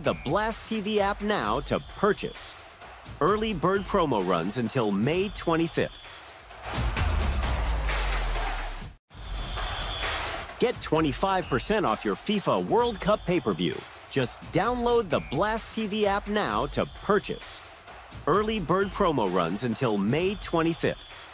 the Blast TV app now to purchase. Early bird promo runs until May 25th. Get 25% off your FIFA World Cup pay-per-view. Just download the Blast TV app now to purchase. Early bird promo runs until May 25th.